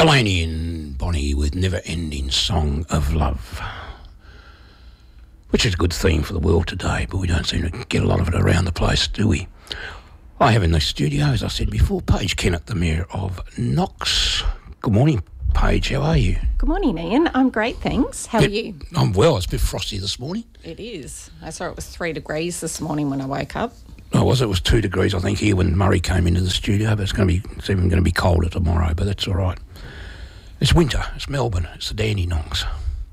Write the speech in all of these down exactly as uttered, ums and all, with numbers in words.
Delaney and Bonnie with Never Ending Song of Love, which is a good theme for the world today, but we don't seem to get a lot of it around the place, do we? I have in the studio, as I said before, Paige Kennett, the Mayor of Knox. Good morning, Paige. How are you? Good morning, Ian. I'm great, thanks. How Bit, are you? I'm well. It's a bit frosty this morning. It is. I saw it was three degrees this morning when I woke up. Oh, was it? It was two degrees, I think, here when Murray came into the studio, but it's going to be, it's even going to be colder tomorrow, but that's all right. It's winter. It's Melbourne. It's the Dandenongs.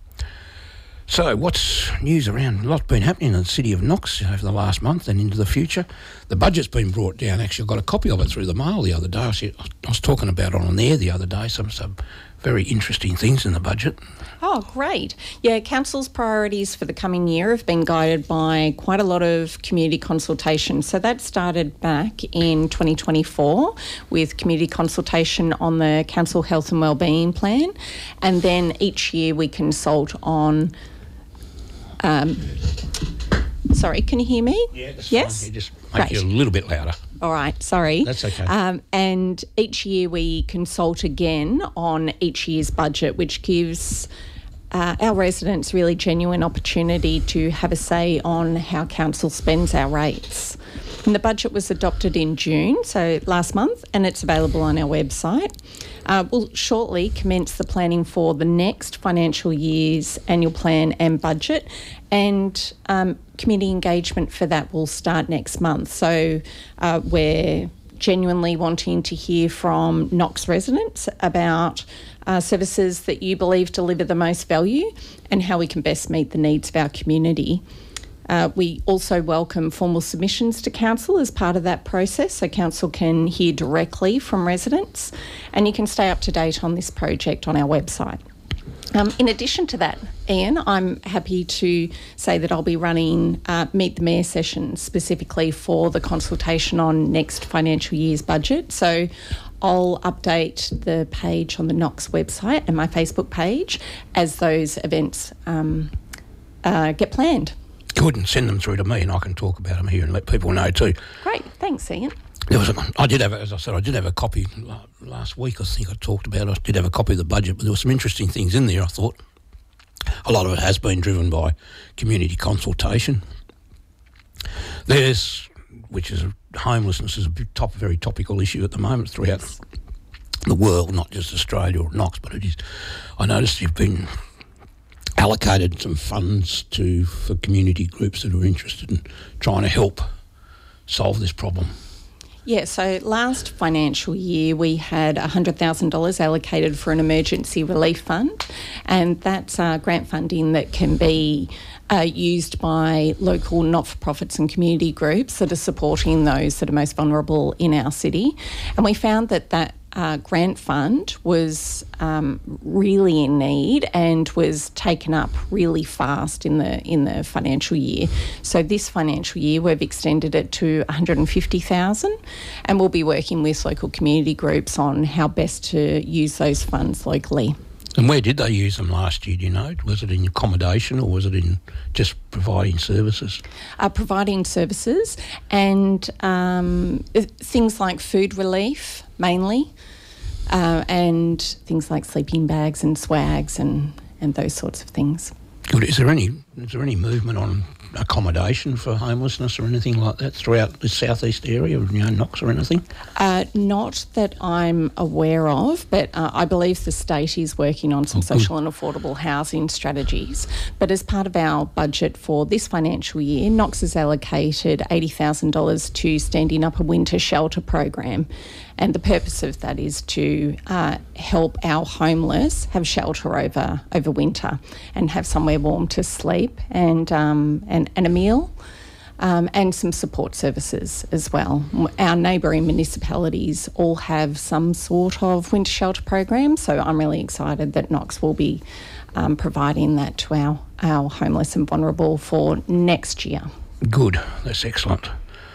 So what's news around? A lot's been happening in the city of Knox over the last month and into the future. The budget's been brought down. Actually, I got a copy of it through the mail the other day. I was, I was talking about it on there the other day, some, some very interesting things in the budget. Oh, great. Yeah, Council's priorities for the coming year have been guided by quite a lot of community consultation. So that started back in twenty twenty-four with community consultation on the Council Health and Wellbeing Plan. And then each year we consult on... Um, sorry, can you hear me? Yeah, that's yes? fine. You just make Great. It a little bit louder. All right, sorry. That's okay. Um, and each year we consult again on each year's budget, which gives uh, our residents really genuine opportunity to have a say on how council spends our rates. And the budget was adopted in June, so last month, and it's available on our website. Uh, we'll shortly commence the planning for the next financial year's annual plan and budget, and um, community engagement for that will start next month. So uh, we're genuinely wanting to hear from Knox residents about uh, services that you believe deliver the most value and how we can best meet the needs of our community. Uh, we also welcome formal submissions to Council as part of that process, so Council can hear directly from residents, and you can stay up to date on this project on our website. Um, in addition to that, Ian, I'm happy to say that I'll be running uh, Meet the Mayor sessions specifically for the consultation on next financial year's budget. So I'll update the page on the Knox website and my Facebook page as those events um, uh, get planned. Good, and send them through to me and I can talk about them here and let people know too. Great, thanks, Ian. There was a, I did have, as I said, I did have a copy last week. I think I talked about it. I did have a copy of the budget, but there were some interesting things in there, I thought. A lot of it has been driven by community consultation. There's, which is homelessness is a top, very topical issue at the moment throughout the world, not just Australia or Knox, but it is. I noticed you've been allocated some funds to for community groups that are interested in trying to help solve this problem. Yeah, so last financial year we had one hundred thousand dollars allocated for an emergency relief fund, and that's uh, grant funding that can be uh, used by local not-for-profits and community groups that are supporting those that are most vulnerable in our city. And we found that that Uh, grant fund was um, really in need and was taken up really fast in the in the financial year. So this financial year we've extended it to one hundred fifty thousand dollars, and we'll be working with local community groups on how best to use those funds locally. And where did they use them last year, do you know? Was it in accommodation or was it in just providing services? Uh, providing services and um, things like food relief mainly, uh, and things like sleeping bags and swags and, and those sorts of things. Good. Is there any is there any movement on accommodation for homelessness or anything like that throughout the southeast area, you know, Knox or anything? Uh, not that I'm aware of, but uh, I believe the state is working on some oh, social and affordable housing strategies. But as part of our budget for this financial year, Knox has allocated eighty thousand dollars to standing up a winter shelter program. And the purpose of that is to uh, help our homeless have shelter over over winter and have somewhere warm to sleep and um, and, and a meal um, and some support services as well. Our neighbouring municipalities all have some sort of winter shelter program, so I'm really excited that Knox will be um, providing that to our, our homeless and vulnerable for next year. Good, that's excellent.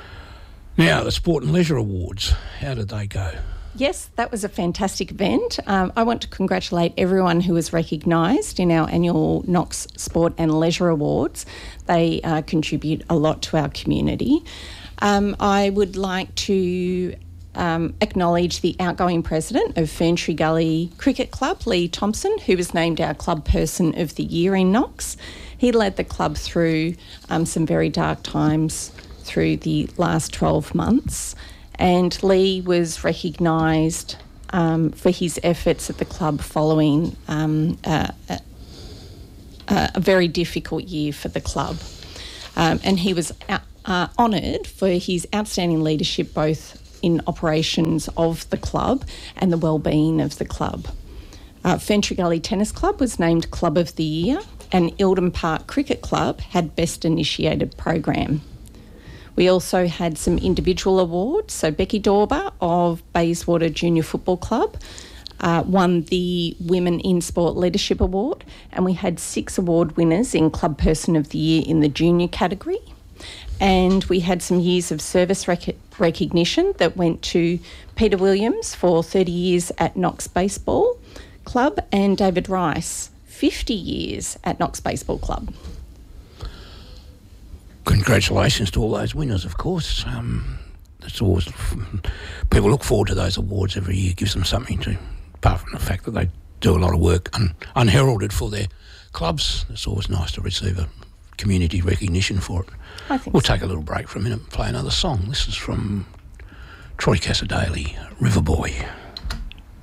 Now, the Sport and Leisure Awards, how did they go? Yes, that was a fantastic event. Um, I want to congratulate everyone who was recognised in our annual Knox Sport and Leisure Awards. They uh, contribute a lot to our community. Um, I would like to um, acknowledge the outgoing president of Ferntree Gully Cricket Club, Lee Thompson, who was named our Club Person of the Year in Knox. He led the club through um, some very dark times through the last twelve months, and Lee was recognised um, for his efforts at the club following um, a, a, a very difficult year for the club. Um, and he was out, uh, honoured for his outstanding leadership both in operations of the club and the well-being of the club. Uh, Ferntree Gully Tennis Club was named Club of the Year, and Eildon Park Cricket Club had Best Initiated Program. We also had some individual awards. So Becky Dorber of Bayswater Junior Football Club uh, won the Women in Sport Leadership Award, and we had six award winners in Club Person of the Year in the junior category. And we had some years of service rec- recognition that went to Peter Williams for thirty years at Knox Baseball Club and David Rice, fifty years at Knox Baseball Club. Congratulations to all those winners, of course. Um, it's always, people look forward to those awards every year. It gives them something to, apart from the fact that they do a lot of work un, unheralded for their clubs. It's always nice to receive a community recognition for it. I think We'll so. take a little break for a minute and play another song. This is from Troy Cassadaly, River Boy.